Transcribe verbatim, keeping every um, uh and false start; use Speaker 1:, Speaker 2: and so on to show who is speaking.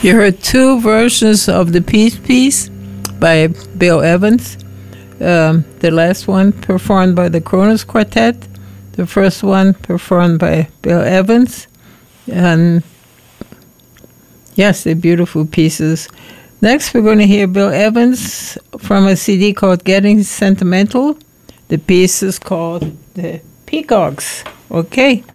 Speaker 1: You heard two versions of the Peace Piece by Bill Evans. Um, the last one performed by the Kronos Quartet. The first one performed by Bill Evans. And yes, they're beautiful pieces. Next, we're going to hear Bill Evans from a C D called Getting Sentimental. The piece is called The Peacocks. Okay.